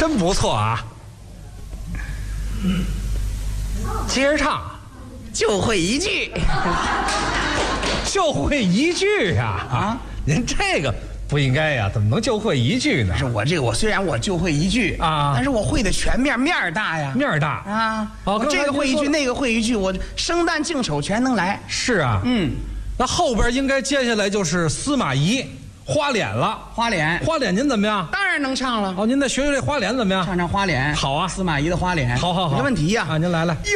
真不错啊！接着唱， 就会一句。 就会一句呀！啊，您这个不应该呀，怎么能就会一句呢？ 是我虽然我就会一句啊， 但是我会的全面大呀， 面大啊！ 哦， 我这个会一句，那个会一句，我生旦净丑全能来。 是啊，那后边应该接下来就是司马懿花脸了。 花脸您怎么样？ 当然能唱了。 哦，您再学学这花脸怎么样？ 唱花脸。 好啊， 司马懿的花脸。 好， 没问题呀。 啊，您来。